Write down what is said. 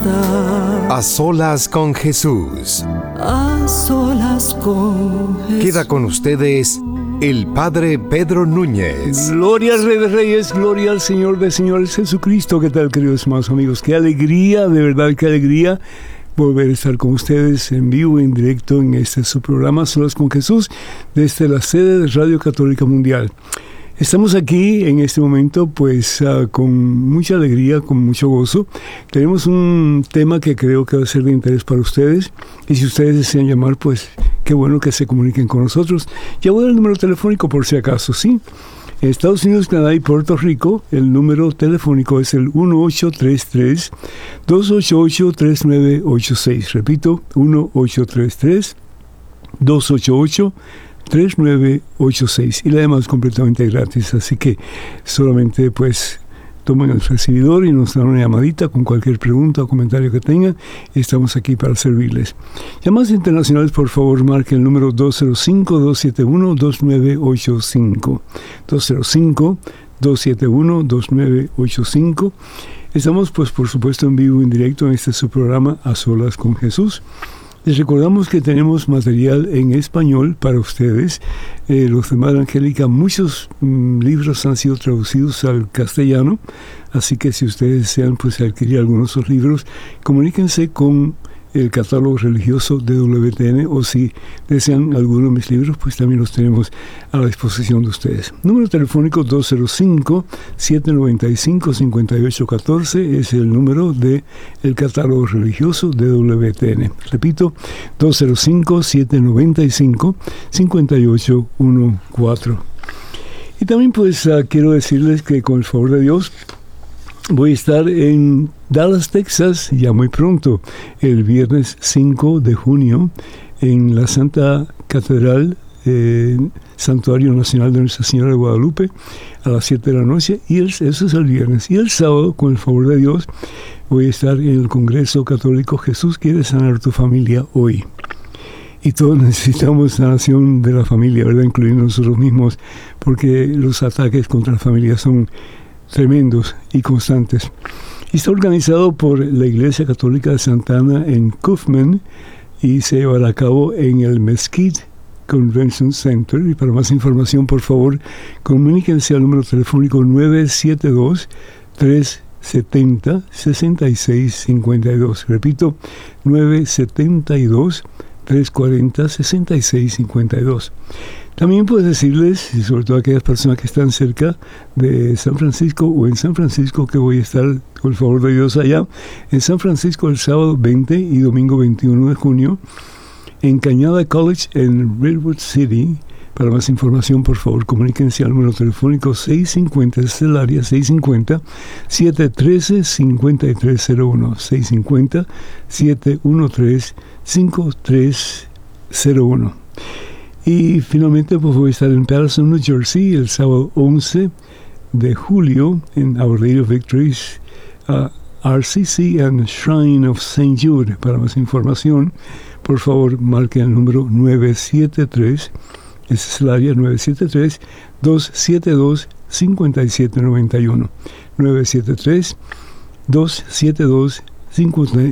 está. A solas con Jesús. A solas con Jesús. Queda con ustedes el Padre Pedro Núñez. Gloria al Rey de Reyes, gloria al Señor de Señores Jesucristo. ¿Qué tal, queridos hermanos amigos? Qué alegría, de verdad, qué alegría volver a estar con ustedes en vivo, en directo, en este su programa Solas con Jesús, desde la sede de Radio Católica Mundial. Estamos aquí en este momento pues con mucha alegría, con mucho gozo. Tenemos un tema que creo que va a ser de interés para ustedes, y si ustedes desean llamar, pues qué bueno que se comuniquen con nosotros. Ya voy al número telefónico por si acaso, ¿sí? En Estados Unidos, Canadá y Puerto Rico, el número telefónico es el 1833-288-3986. Repito, 1833-288-3986, y la demás es completamente gratis, así que solamente pues tomen el recibidor y nos dan una llamadita con cualquier pregunta o comentario que tengan, y estamos aquí para servirles. Llamadas internacionales, por favor, marquen el número 205-271-2985, 205-271-2985. Estamos pues por supuesto en vivo, en directo, en este su programa A Solas con Jesús. Les recordamos que tenemos material en español para ustedes. Los demás de Angélica, muchos libros han sido traducidos al castellano, así que si ustedes desean pues adquirir algunos de esos libros, comuníquense con el catálogo religioso de WTN, o si desean alguno de mis libros, pues también los tenemos a la disposición de ustedes. Número telefónico 205-795-5814 es el número del catálogo religioso de WTN. Repito, 205-795-5814. Y también pues quiero decirles que con el favor de Dios voy a estar en Dallas, Texas, ya muy pronto, el viernes 5 de junio, en la Santa Catedral, Santuario Nacional de Nuestra Señora de Guadalupe, a las 7 de la noche, y eso es el viernes. Y el sábado, con el favor de Dios, voy a estar en el Congreso Católico Jesús quiere sanar tu familia hoy. Y todos necesitamos sanación de la familia, ¿verdad? Incluyendo nosotros mismos, porque los ataques contra la familia son tremendos y constantes. Y está organizado por la Iglesia Católica de Santa Ana en Kaufman, y se llevará a cabo en el Mesquite Convention Center. Y para más información, por favor, comuníquense al número telefónico 972-370-6652. Repito, 972-340-6652. También puedo decirles, y sobre todo a aquellas personas que están cerca de San Francisco o en San Francisco, que voy a estar, con el favor de Dios, allá en San Francisco el sábado 20 y domingo 21 de junio, en Cañada College en Redwood City. Para más información, por favor, comuníquense al número telefónico 650, es el área 650-713-5301, 650-713-5301. Y finalmente pues voy a estar en Patterson, New Jersey, el sábado 11 de julio en Our Lady of Victories, RCC and Shrine of St. Jude. Para más información, por favor, marquen el número 973, ese es el área 973-272-5791, 973-272-5791.